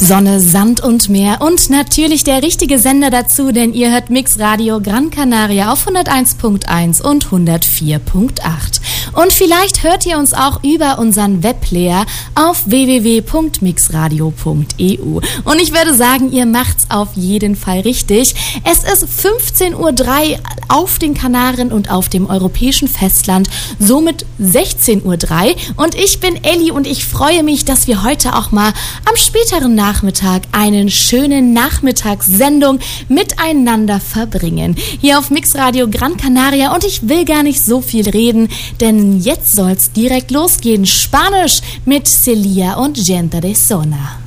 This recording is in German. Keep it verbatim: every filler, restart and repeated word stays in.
Sonne, Sand und Meer und natürlich der richtige Sender dazu, denn ihr hört Mix Radio Gran Canaria auf hunderteins Punkt eins und hundertvier Punkt acht. Und vielleicht hört ihr uns auch über unseren Webplayer auf w w w punkt mixradio punkt e u. Und ich würde sagen, ihr macht's auf jeden Fall richtig. Es ist fünfzehn Uhr drei auf den Kanaren und auf dem europäischen Festland, somit sechzehn Uhr drei. Und ich bin Elli und ich freue mich, dass wir heute auch mal am späteren Nachmittag eine schöne Nachmittagssendung miteinander verbringen. Hier auf Mix Radio Gran Canaria, und ich will gar nicht so viel reden, denn jetzt soll's direkt losgehen. Spanisch mit Celia und Gente de Zona.